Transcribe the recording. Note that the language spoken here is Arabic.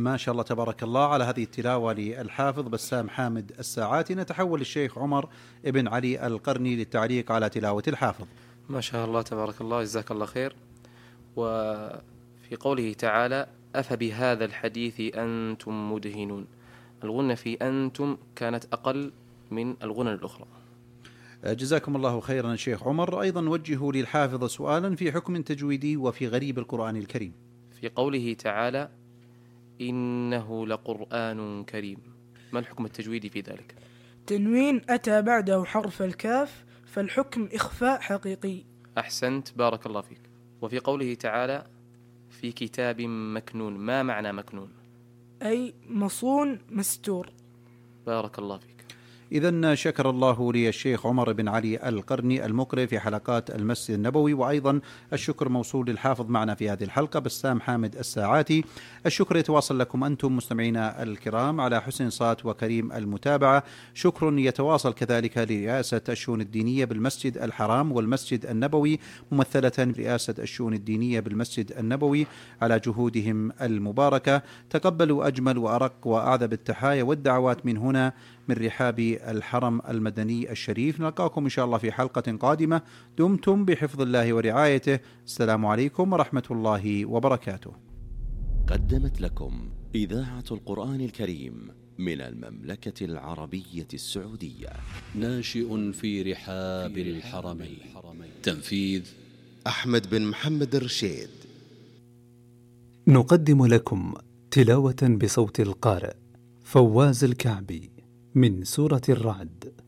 ما شاء الله تبارك الله على هذه التلاوة للحافظ بسام حامد الساعاتي. نتحول للشيخ عمر بن علي القرني للتعليق على تلاوة الحافظ. ما شاء الله تبارك الله، جزاك الله خير. وفي قوله تعالى أفبهذا الحديث أنتم مدهنون، الغنة في أنتم كانت أقل من الغنى الأخرى. جزاكم الله خيرا شيخ عمر. أيضا نوجه للحافظ سؤالا في حكم تجويدي وفي غريب القرآن الكريم. في قوله تعالى إنه لقرآن كريم، ما الحكم التجويدي في ذلك؟ تنوين أتى بعده حرف الكاف، فالحكم إخفاء حقيقي. أحسنت، بارك الله فيك. وفي قوله تعالى في كتاب مكنون، ما معنى مكنون؟ أي مصون مستور. بارك الله فيك. إذن شكر الله لي الشيخ عمر بن علي القرني المقرئ في حلقات المسجد النبوي، وأيضا الشكر موصول للحافظ معنا في هذه الحلقة بسام حامد الساعاتي. الشكر يتواصل لكم أنتم مستمعينا الكرام على حسن صات وكريم المتابعة. شكر يتواصل كذلك لرئاسة الشؤون الدينية بالمسجد الحرام والمسجد النبوي، ممثلة برئاسة الشؤون الدينية بالمسجد النبوي، على جهودهم المباركة. تقبلوا أجمل وأرق وأعذب التحايا والدعوات من هنا من رحاب الحرم المدني الشريف. نلقاكم إن شاء الله في حلقة قادمة. دمتم بحفظ الله ورعايته. السلام عليكم ورحمة الله وبركاته. قدمت لكم إذاعة القرآن الكريم من المملكة العربية السعودية. ناشئ في رحاب الحرمين. تنفيذ أحمد بن محمد الرشيد. نقدم لكم تلاوة بصوت القارئ فواز الكعبي من سورة الرعد.